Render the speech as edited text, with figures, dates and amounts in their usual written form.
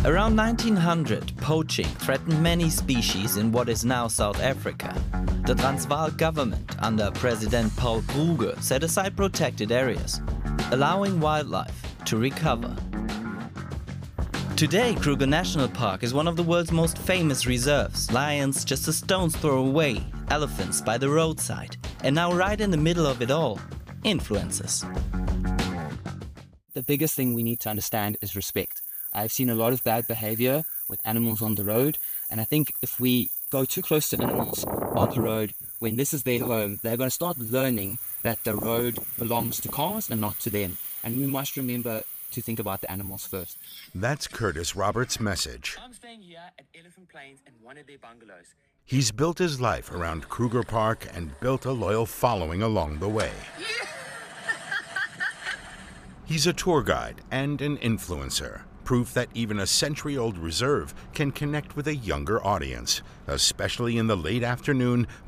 Around 1900, poaching threatened many species in what is now South Africa. The Transvaal government, under President Paul Kruger, set aside protected areas, allowing wildlife to recover. Today, Kruger National Park is one of the world's most famous reserves. Lions just a stone's throw away, elephants by the roadside, and now right in the middle of it all, influencers. The biggest thing we need to understand is respect. I've seen a lot of bad behavior with animals on the road, and I think if we go too close to animals on the road, when this is their home, they're going to start learning that the road belongs to cars and not to them. And we must remember to think about the animals first. That's Curtis Roberts' message. I'm staying here at Elephant Plains in one of their bungalows. He's built his life around Kruger Park and built a loyal following along the way. He's a tour guide and an influencer, proof that even a century-old reserve can connect with a younger audience, especially in the late afternoon